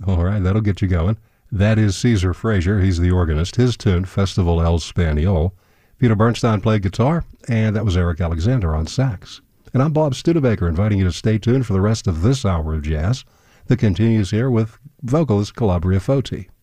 All right, that'll get you going. That is Caesar Frazier. He's the organist. His tune, Festival El Spaniol. Peter Bernstein played guitar, and that was Eric Alexander on sax. And I'm Bob Studebaker, inviting you to stay tuned for the rest of this hour of jazz that continues here with vocalist Calabria Foti.